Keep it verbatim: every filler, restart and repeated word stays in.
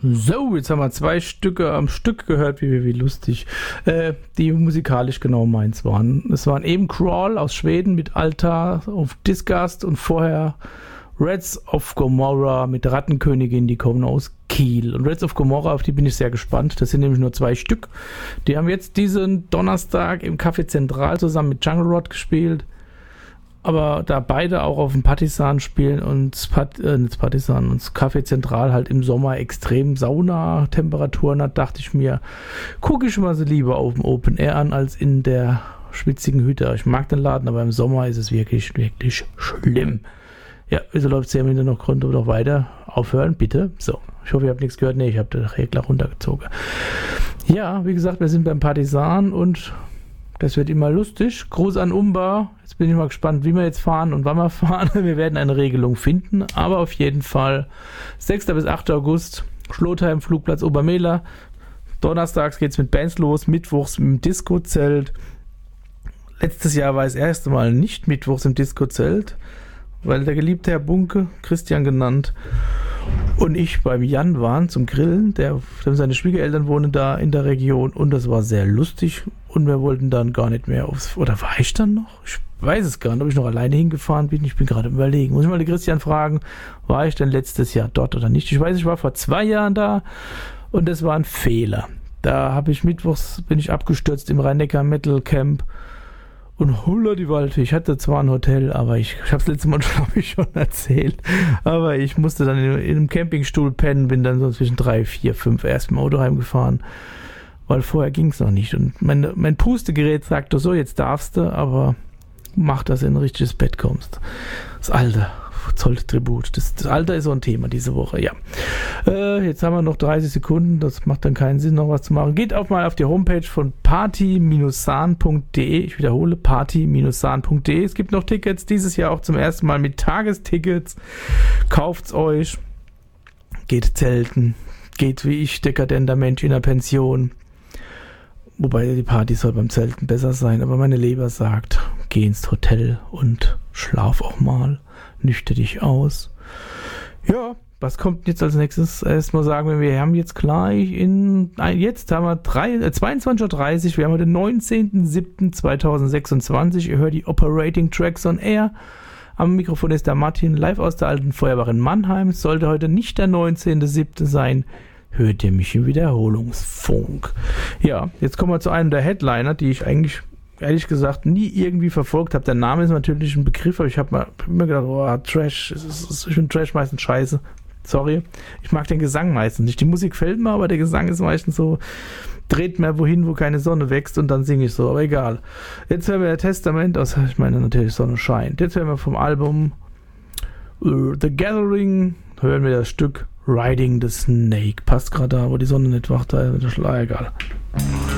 So, jetzt haben wir zwei Stücke am Stück gehört, wie, wie lustig, äh, die musikalisch genau meins waren. Es waren eben Crawl aus Schweden mit Altar of Disgust und vorher Reds of Gomorrah mit Rattenkönigin, die kommen aus Kiel. Und Reds of Gomorrah, auf die bin ich sehr gespannt. Das sind nämlich nur zwei Stück. Die haben jetzt diesen Donnerstag im Café Zentral zusammen mit Jungle Rod gespielt. Aber da beide auch auf dem Partisan spielen und das, Pat, äh, das Partisan und das Café Zentral halt im Sommer extrem Sauna-Temperaturen hat, dachte ich mir, gucke ich mal so lieber auf dem Open Air an als in der schwitzigen Hütte. Ich mag den Laden, aber im Sommer ist es wirklich, wirklich schlimm. Ja, wieso läuft es ja im Hintergrund noch Grund noch weiter? Aufhören, bitte. So, ich hoffe, ihr habt nichts gehört. Ne, ich habe den Regler runtergezogen. Ja, wie gesagt, wir sind beim Partisan und das wird immer lustig. Gruß an Umba. Jetzt bin ich mal gespannt, wie wir jetzt fahren und wann wir fahren. Wir werden eine Regelung finden, aber auf jeden Fall sechster bis achter August, Schlotheim, Flugplatz Obermehler. Donnerstags geht es mit Bands los, mittwochs im Disco-Zelt. Letztes Jahr war es das erste Mal nicht mittwochs im Disco-Zelt, weil der geliebte Herr Bunke, Christian genannt, und ich beim Jan waren zum Grillen. Der, seine Schwiegereltern wohnen da in der Region und das war sehr lustig und wir wollten dann gar nicht mehr aufs... Oder war ich dann noch? Ich weiß es gar nicht, ob ich noch alleine hingefahren bin. Ich bin gerade im Überlegen. Muss ich mal den Christian fragen, war ich denn letztes Jahr dort oder nicht? Ich weiß, ich war vor zwei Jahren da und das war ein Fehler. Da habe ich mittwochs, bin ich abgestürzt im Rhein-Neckar Metal Camp. Und hulla die Waldfee. Ich hatte zwar ein Hotel, aber ich, ich habe es letztes Mal, glaube ich, schon erzählt. Aber ich musste dann in, in einem Campingstuhl pennen, bin dann so zwischen drei, vier, fünf erst im Auto heimgefahren, weil vorher ging es noch nicht. Und mein, mein Pustegerät sagte so, jetzt darfst du, aber mach, dass du in ein richtiges Bett kommst. Das Alter zollt Tribut. Das, das Alter ist so ein Thema diese Woche, ja. Äh, jetzt haben wir noch dreißig Sekunden, das macht dann keinen Sinn, noch was zu machen. Geht auch mal auf die Homepage von party Bindestrich sahn punkt de. Ich wiederhole, party Bindestrich sahn punkt de. Es gibt noch Tickets, dieses Jahr auch zum ersten Mal mit Tagestickets. Kauft's euch. Geht zelten. Geht wie ich, dekadenter Mensch in der Pension. Wobei die Party soll beim Zelten besser sein, aber meine Leber sagt, geh ins Hotel und schlaf auch mal. Nüchter dich aus. Ja, was kommt jetzt als nächstes? Erstmal sagen wir, wir haben jetzt gleich in, jetzt haben wir drei, äh, zweiundzwanzig Uhr dreißig, wir haben heute neunzehnten siebten zweitausendsechsundzwanzig. Ihr hört die Operating Tracks on Air. Am Mikrofon ist der Martin, live aus der alten Feuerwache in Mannheim. Es sollte heute nicht der neunzehnten siebte sein. Hört ihr mich im Wiederholungsfunk. Ja, jetzt kommen wir zu einem der Headliner, die ich eigentlich ehrlich gesagt nie irgendwie verfolgt habe. Der Name ist natürlich ein Begriff, aber ich habe mir immer gedacht, oh, Trash, ich finde Trash meistens scheiße. Sorry. Ich mag den Gesang meistens nicht. Die Musik gefällt mir, aber der Gesang ist meistens so, dreht mir wohin, wo keine Sonne wächst und dann singe ich so, aber egal. Jetzt hören wir Testament aus, ich meine natürlich Sonne scheint. Jetzt hören wir vom Album uh, The Gathering, hören wir das Stück Riding the Snake. Passt gerade da, wo die Sonne nicht wacht, da ist egal.